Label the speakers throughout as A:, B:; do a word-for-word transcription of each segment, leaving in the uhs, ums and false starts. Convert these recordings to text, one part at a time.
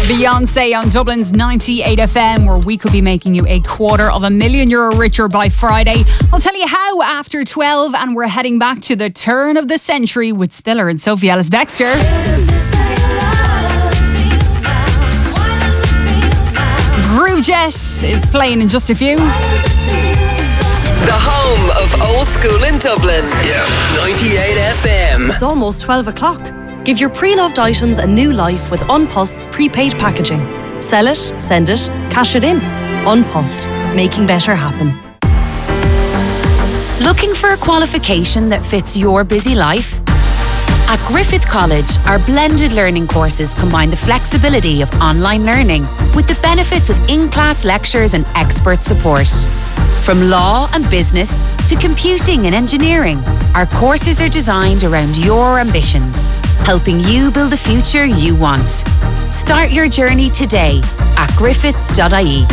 A: Beyonce on Dublin's ninety-eight F M, where we could be making you a quarter of a million euro richer by Friday. I'll tell you how after twelve, and we're heading back to the turn of the century with Spiller and Sophie Ellis-Bextor. Groovejet is playing in just a few.
B: The home of old school in Dublin. Yeah, ninety-eight F M.
C: It's almost twelve o'clock. Give your pre-loved items a new life with An Post's prepaid packaging. Sell it, send it, cash it in. An Post, making better happen.
D: Looking for a qualification that fits your busy life? At Griffith College, our blended learning courses combine the flexibility of online learning with the benefits of in-class lectures and expert support. From law and business to computing and engineering, our courses are designed around your ambitions, helping you build the future you want. Start your journey today at griffith dot I E.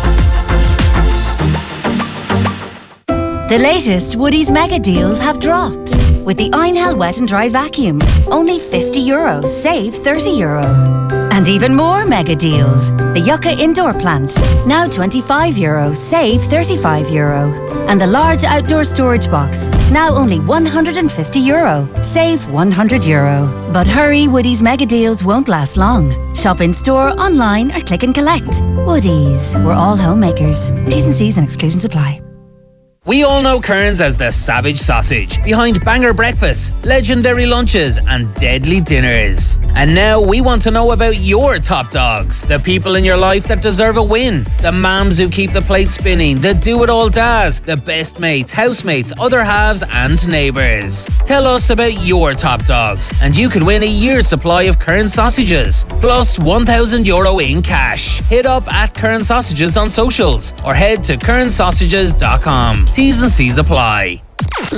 E: The latest Woodie's mega deals have dropped. With the Einhell Wet and Dry Vacuum, only fifty euro, save thirty euro. And even more mega deals. The Yucca Indoor Plant, now twenty-five euro, save thirty-five euro. And the large outdoor storage box, now only one hundred fifty euro, save one hundred euro. But hurry, Woodie's mega deals won't last long. Shop in store, online or click and collect. Woodie's, we're all homemakers. T's and C's and exclusions apply.
F: We all know Kearns as the savage sausage, behind banger breakfasts, legendary lunches and deadly dinners. And now we want to know about your top dogs, the people in your life that deserve a win, the mums who keep the plate spinning, the do-it-all dads, the best mates, housemates, other halves and neighbours. Tell us about your top dogs and you could win a year's supply of Kearns sausages, plus one thousand euro in cash. Hit up at Kearns Sausages on socials or head to kearns sausages dot com. T's and C's apply.